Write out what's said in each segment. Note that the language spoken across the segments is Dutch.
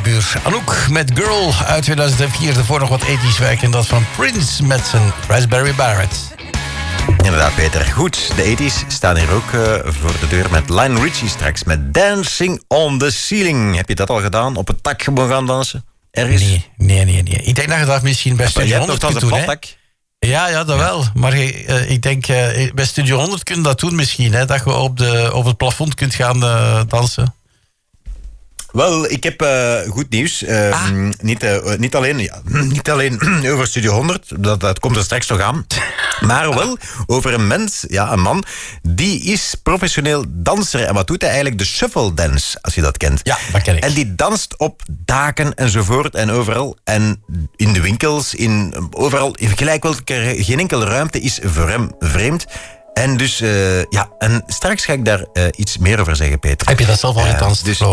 buur. Anouk met Girl uit 2004. Daarvoor nog wat ethisch werk en dat van Prince met zijn Raspberry Barrett. Inderdaad, Peter. Goed, de 80's staan hier ook voor de deur met Lionel Richie straks. Met Dancing on the Ceiling. Heb je dat al gedaan? Op het dak gewoon gaan dansen? Ergens? Nee. Ik denk dat je dat misschien bij Studio 100 kunt doen. Hè? Ja, dat wel. Maar ik denk, bij Studio 100 kun je dat doen misschien. Hè? Dat je op het plafond kunt gaan dansen. Wel, ik heb goed nieuws. Niet alleen over Studio 100, dat komt er straks nog aan. Maar wel over een man, die is professioneel danser. En wat doet hij eigenlijk? De shuffle dance, als je dat kent. Ja, dat ken ik. En die danst op daken enzovoort en overal. En in de winkels, overal. Gelijk wel, geen enkele ruimte is voor hem vreemd. En dus, en straks ga ik daar iets meer over zeggen, Peter. Heb je dat zelf al gedanst? Dus,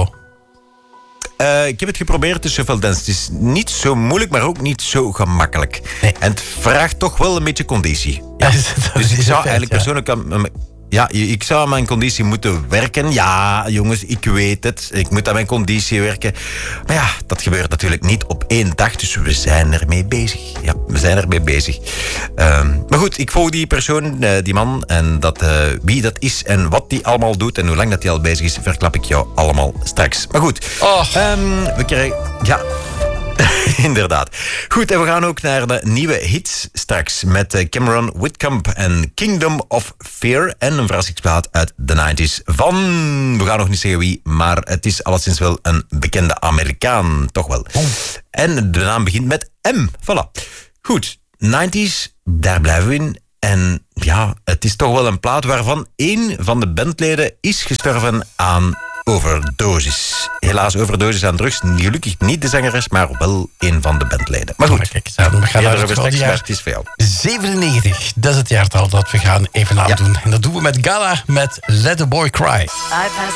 ik heb het geprobeerd, de shuffle dance. Het is niet zo moeilijk, maar ook niet zo gemakkelijk. Nee. En het vraagt toch wel een beetje conditie. Ja. Dus ik zou eigenlijk persoonlijk... ik zou aan mijn conditie moeten werken. Ja, jongens, ik weet het. Ik moet aan mijn conditie werken. Maar ja, dat gebeurt natuurlijk niet op 1 dag. Dus we zijn ermee bezig. Ja, we zijn ermee bezig. Maar goed, ik volg die persoon, die man. En wie dat is en wat die allemaal doet en hoe lang dat hij al bezig is, verklap ik jou allemaal straks. Maar goed, we krijgen... Ja... Inderdaad. Goed, en we gaan ook naar de nieuwe hits straks met Cameron Whitcomb en Kingdom of Fear en een verrassingsplaat uit de 90's van, we gaan nog niet zeggen wie, maar het is alleszins wel een bekende Amerikaan, toch wel. En de naam begint met M, voilà. Goed, 90's, daar blijven we in. En ja, het is toch wel een plaat waarvan 1 van de bandleden is gestorven aan overdosis. Helaas overdosis aan drugs. Gelukkig niet de zangeres, maar wel 1 van de bandleden. Maar goed, kijk, we gaan naar het is voor jou. 97, dat is het jaartal dat we gaan even aandoen. En dat doen we met Gala met Let the Boy Cry.